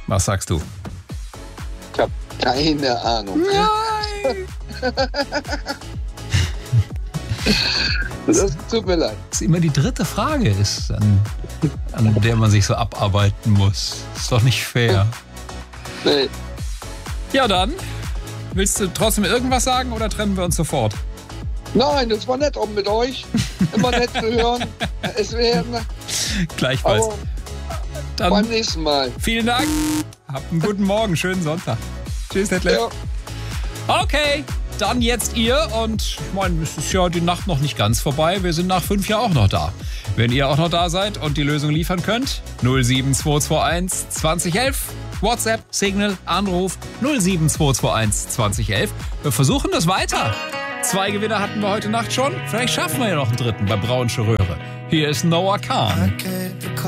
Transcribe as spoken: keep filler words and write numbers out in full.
Was sagst du? Ich habe keine Ahnung. Nein! Das tut mir leid. Das ist immer die dritte Frage ist, an, an der man sich so abarbeiten muss. Ist doch nicht fair. Nee. Ja dann, willst du trotzdem irgendwas sagen oder trennen wir uns sofort? Nein, das war nett auch mit euch. Immer nett zu hören. Es werden. Gleichfalls. Aber Dann beim nächsten Mal. vielen Dank. Habt einen guten Morgen, schönen Sonntag. Tschüss, Detlef. Ja. Okay, dann jetzt ihr und ich meine, es ist ja die Nacht noch nicht ganz vorbei. Wir sind nach fünf ja auch noch da. Wenn ihr auch noch da seid und die Lösung liefern könnt, null sieben zwei zwei eins zwanzig elf, WhatsApp, Signal, Anruf null sieben zwei zwei eins zwanzig elf. Wir versuchen das weiter. Zwei Gewinner hatten wir heute Nacht schon. Vielleicht schaffen wir ja noch einen dritten bei Braunsche Röhre. Hier ist Noah Kahn.